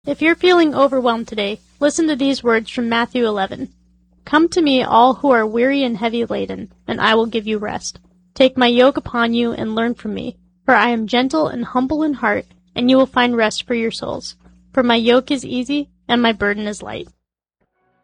If you're feeling overwhelmed today, listen to these words from Matthew 11. Come to me, all who are weary and heavy laden, and I will give you rest. Take my yoke upon you and learn from me, for I am gentle and humble in heart, and you will find rest for your souls. For my yoke is easy and my burden is light.